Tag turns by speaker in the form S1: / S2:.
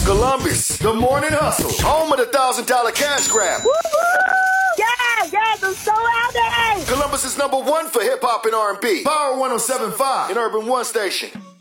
S1: Columbus, the morning hustle, home of the $1,000 cash grab.
S2: Yeah, I'm so happy.
S1: Columbus is #1 for hip hop and R&B. Power 107.5 and Urban One Station.